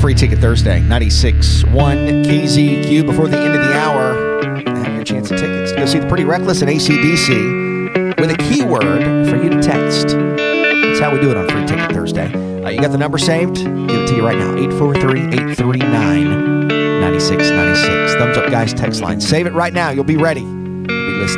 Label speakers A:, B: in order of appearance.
A: Free Ticket Thursday, 96.1 KZQ. Before the end of the hour, have your chance at tickets to go see the Pretty Reckless and AC/DC with a keyword for you to text. That's how we do it on Free Ticket Thursday. You got the number saved? Give it to you right now, 843-839-9696. Thumbs up, guys, text line. Save it right now. You'll be ready.